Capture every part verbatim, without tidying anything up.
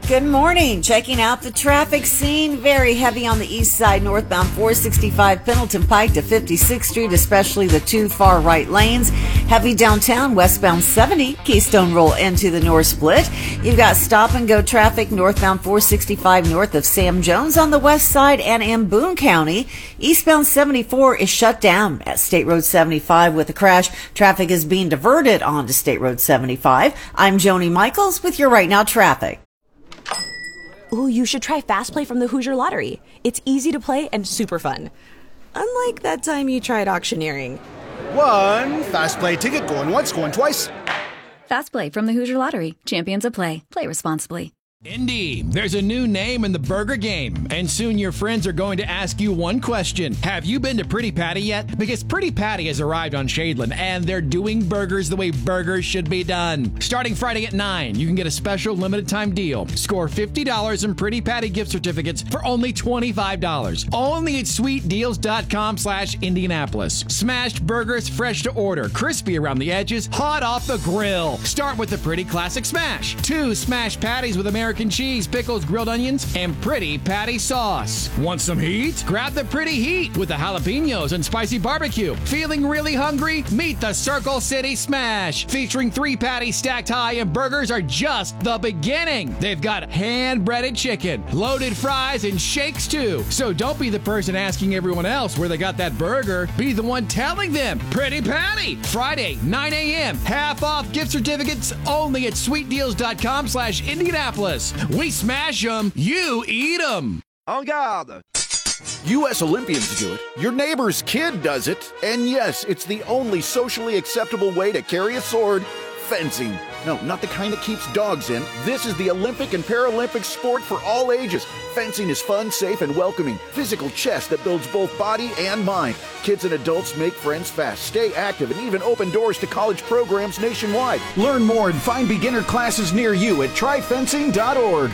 Good morning. Checking out the traffic scene. Very heavy on the east side, northbound four sixty-five Pendleton Pike to fifty-sixth Street, especially the two far right lanes. Heavy downtown, westbound seventy, Keystone Roll into the North Split. You've got stop and go traffic northbound four sixty-five north of Sam Jones on the west side and in Boone County. Eastbound seventy-four is shut down at State Road seventy-five with a crash. Traffic is being diverted onto State Road seventy-five. I'm Joni Michaels with your Right Now traffic. Ooh, you should try Fast Play from the Hoosier Lottery. It's easy to play and super fun. Unlike that time you tried auctioneering. One Fast Play ticket going once, going twice. Fast Play from the Hoosier Lottery. Champions of Play. Play responsibly. Indy, there's a new name in the burger game, and soon your friends are going to ask you one question. Have you been to Pretty Patty yet? Because Pretty Patty has arrived on Shadeland, and they're doing burgers the way burgers should be done. Starting Friday at nine, you can get a special limited time deal. Score fifty dollars in Pretty Patty gift certificates for only twenty-five dollars. Only at sweetdeals.com slash Indianapolis. Smashed burgers fresh to order, crispy around the edges, hot off the grill. Start with the Pretty Classic Smash. Two smashed patties with American cheese, pickles, grilled onions, and Pretty Patty sauce. Want some heat? Grab the Pretty Heat with the jalapenos and spicy barbecue. Feeling really hungry? Meet the Circle City Smash. Featuring three patties stacked high, and burgers are just the beginning. They've got hand-breaded chicken, loaded fries, and shakes too. So don't be the person asking everyone else where they got that burger. Be the one telling them. Pretty Patty. Friday, nine a.m. Half off gift certificates only at sweetdeals.com slash Indianapolis. We smash them, you eat them. En garde. U S Olympians do it. Your neighbor's kid does it. And yes, it's the only socially acceptable way to carry a sword. Fencing. No, not the kind that keeps dogs in. This is the Olympic and Paralympic sport for all ages. Fencing is fun, safe, and welcoming. Physical chess that builds both body and mind. Kids and adults make friends fast, stay active, and even open doors to college programs nationwide. Learn more and find beginner classes near you at try fencing dot org.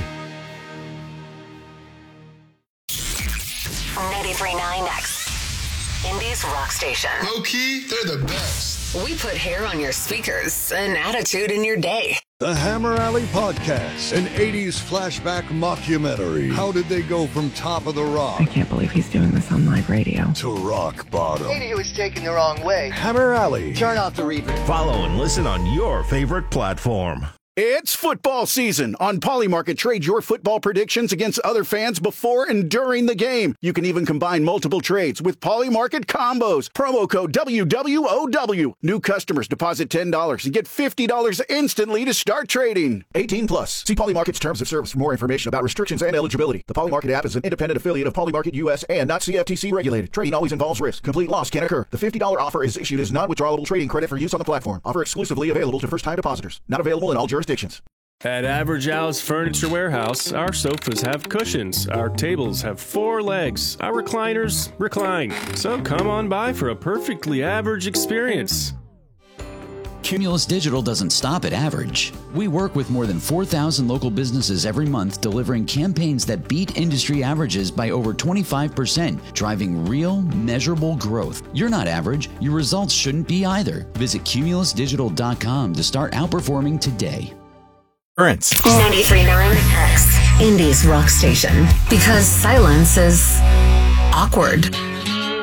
ninety-three point nine X, Indy's rock station. Low key, they're the best. We put hair on your speakers and attitude in your day. The Hammer Alley Podcast, an eighties flashback mockumentary. How did they go from top of the rock? I can't believe he's doing this on live radio. To rock bottom. Maybe he was taken the wrong way. Hammer Alley. Turn off the reverb. Follow and listen on your favorite platform. It's football season. On Polymarket, trade your football predictions against other fans before and during the game. You can even combine multiple trades with Polymarket combos. Promo code W W O W. New customers deposit ten dollars and get fifty dollars instantly to start trading. eighteen plus. See Polymarket's terms of service for more information about restrictions and eligibility. The Polymarket app is an independent affiliate of Polymarket U S and not C F T C regulated. Trading always involves risk. Complete loss can occur. The fifty dollars offer is issued as non-withdrawable trading credit for use on the platform. Offer exclusively available to first-time depositors. Not available in all jurisdictions. At Average Al's Furniture Warehouse, our sofas have cushions, our tables have four legs, our recliners recline. So come on by for a perfectly average experience. Cumulus Digital doesn't stop at average. We work with more than four thousand local businesses every month, delivering campaigns that beat industry averages by over twenty-five percent, driving real, measurable growth. You're not average. Your results shouldn't be either. Visit cumulus digital dot com to start outperforming today. ninety-three point nine X, Indy's rock station. Because silence is awkward.